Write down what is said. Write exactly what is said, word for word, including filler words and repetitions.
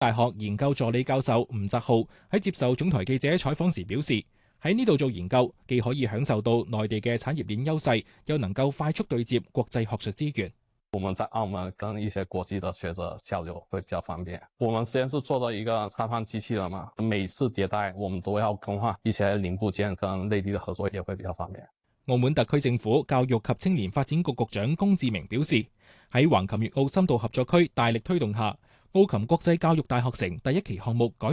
大學研究助理教授吳澤浩喺接受總台記者採訪時表示，喺呢度做研究，既可以享受到內地嘅產業鏈優勢，又能夠快速對接國際學術資源。 我們在澳門跟一些國際的學者交流會比較方便。我們實驗室做到一個插放機器人嘛，每次迭代我們都要更換一些零部件，跟內地的合作也會比較方便。 澳門特區政府教育及青年發展局局長龔志明表示，喺橫琴粵澳深度合作區大力推動下，澳琴國際教育大學城第一期項目改